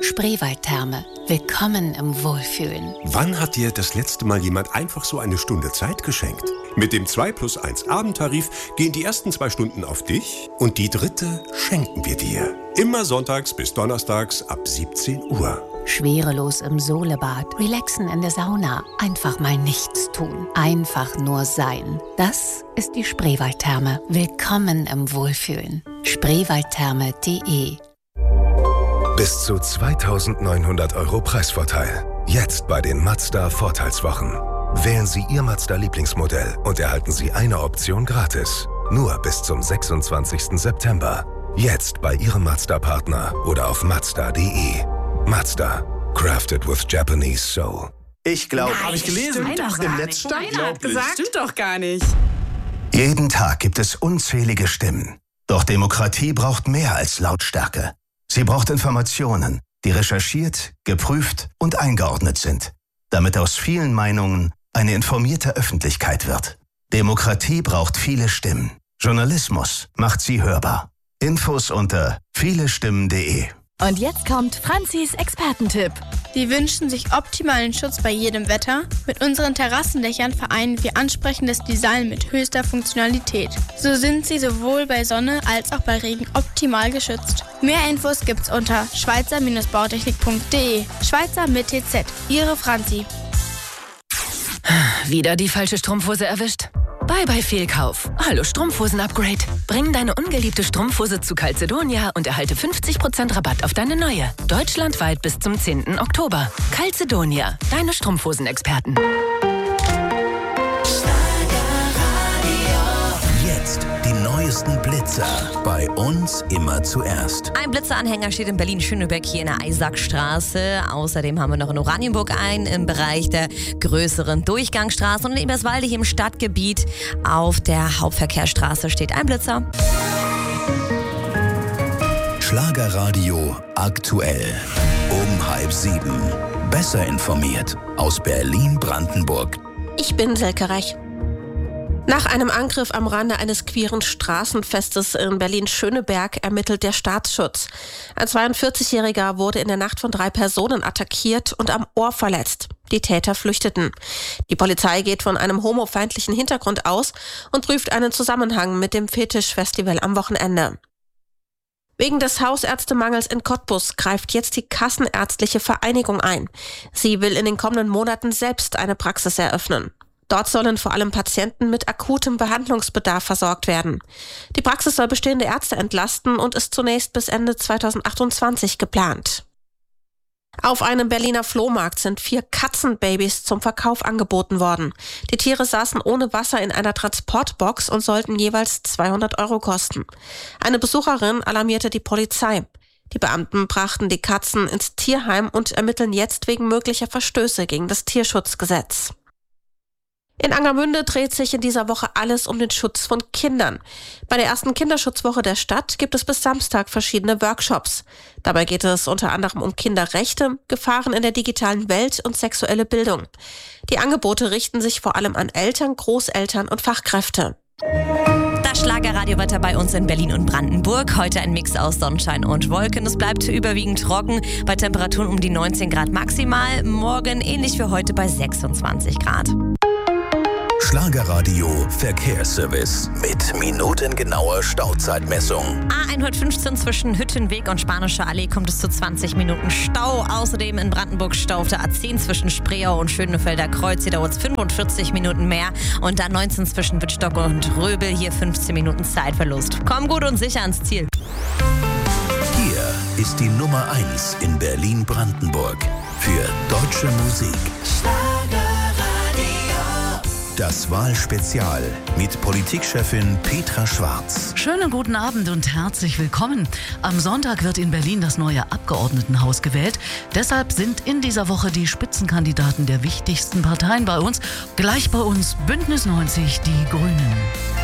Spreewaldtherme. Willkommen im Wohlfühlen. Wann hat dir das letzte Mal jemand einfach so eine Stunde Zeit geschenkt? Mit dem 2+1 Abendtarif gehen die ersten 2 Stunden auf dich und die dritte schenken wir dir. Immer sonntags bis donnerstags ab 17 Uhr. Schwerelos im Solebad, relaxen in der Sauna, einfach mal nichts tun, einfach nur sein. Das ist die Spreewaldtherme. Willkommen im Wohlfühlen. Spreewaldtherme.de. Bis zu 2.900 € Preisvorteil. Jetzt bei den Mazda Vorteilswochen. Wählen Sie Ihr Mazda-Lieblingsmodell und erhalten Sie eine Option gratis. Nur bis zum 26. September. Jetzt bei Ihrem Mazda-Partner oder auf Mazda.de. Mazda. Crafted with Japanese soul. Ich glaube, habe ich gelesen. Im Netz stand. Hat gesagt, stimmt doch gar nicht. Jeden Tag gibt es unzählige Stimmen. Doch Demokratie braucht mehr als Lautstärke. Sie braucht Informationen, die recherchiert, geprüft und eingeordnet sind, damit aus vielen Meinungen eine informierte Öffentlichkeit wird. Demokratie braucht viele Stimmen. Journalismus macht sie hörbar. Infos unter vielestimmen.de. Und jetzt kommt Franzis Expertentipp. Sie wünschen sich optimalen Schutz bei jedem Wetter. Mit unseren Terrassendächern vereinen wir ansprechendes Design mit höchster Funktionalität. So sind sie sowohl bei Sonne als auch bei Regen optimal geschützt. Mehr Infos gibt's unter schweizer-bautechnik.de. Schweizer mit TZ. Ihre Franzi. Wieder die falsche Strumpfhose erwischt? Bye Fehlkauf. Hallo Strumpfhosen-Upgrade. Bring deine ungeliebte Strumpfhose zu Calzedonia und erhalte 50% Rabatt auf deine neue. Deutschlandweit bis zum 10. Oktober. Calzedonia, deine Strumpfhosenexperten. Jetzt die neuesten Blitzer. Bei uns immer zuerst. Ein Blitzeranhänger steht in Berlin-Schöneberg hier in der Eisackstraße. Außerdem haben wir noch in Oranienburg einen im Bereich der größeren Durchgangsstraße. Und in Eberswalde hier im Stadtgebiet auf der Hauptverkehrsstraße steht ein Blitzer. Schlagerradio aktuell. Um 6:30. Besser informiert aus Berlin-Brandenburg. Ich bin Silke Reich. Nach einem Angriff am Rande eines queeren Straßenfestes in Berlin-Schöneberg ermittelt der Staatsschutz. Ein 42-Jähriger wurde in der Nacht von 3 Personen attackiert und am Ohr verletzt. Die Täter flüchteten. Die Polizei geht von einem homofeindlichen Hintergrund aus und prüft einen Zusammenhang mit dem Fetisch-Festival am Wochenende. Wegen des Hausärztemangels in Cottbus greift jetzt die Kassenärztliche Vereinigung ein. Sie will in den kommenden Monaten selbst eine Praxis eröffnen. Dort sollen vor allem Patienten mit akutem Behandlungsbedarf versorgt werden. Die Praxis soll bestehende Ärzte entlasten und ist zunächst bis Ende 2028 geplant. Auf einem Berliner Flohmarkt sind 4 Katzenbabys zum Verkauf angeboten worden. Die Tiere saßen ohne Wasser in einer Transportbox und sollten jeweils 200 € kosten. Eine Besucherin alarmierte die Polizei. Die Beamten brachten die Katzen ins Tierheim und ermitteln jetzt wegen möglicher Verstöße gegen das Tierschutzgesetz. In Angermünde dreht sich in dieser Woche alles um den Schutz von Kindern. Bei der ersten Kinderschutzwoche der Stadt gibt es bis Samstag verschiedene Workshops. Dabei geht es unter anderem um Kinderrechte, Gefahren in der digitalen Welt und sexuelle Bildung. Die Angebote richten sich vor allem an Eltern, Großeltern und Fachkräfte. Das Schlagerradiowetter bei uns in Berlin und Brandenburg. Heute ein Mix aus Sonnenschein und Wolken. Es bleibt überwiegend trocken, bei Temperaturen um die 19 Grad maximal. Morgen ähnlich wie heute bei 26 Grad. Schlagerradio Verkehrsservice mit minutengenauer Stauzeitmessung. A115 zwischen Hüttenweg und Spanische Allee kommt es zu 20 Minuten Stau. Außerdem in Brandenburg Stau auf der A10 zwischen Spreeau und Schönefelder Kreuz. Hier dauert es 45 Minuten mehr. Und A19 zwischen Wittstock und Röbel. Hier 15 Minuten Zeitverlust. Komm gut und sicher ans Ziel. Hier ist die Nummer 1 in Berlin-Brandenburg für deutsche Musik. Das Wahlspezial mit Politikchefin Petra Schwarz. Schönen guten Abend und herzlich willkommen. Am Sonntag wird in Berlin das neue Abgeordnetenhaus gewählt. Deshalb sind in dieser Woche die Spitzenkandidaten der wichtigsten Parteien bei uns. Gleich bei uns Bündnis 90, die Grünen.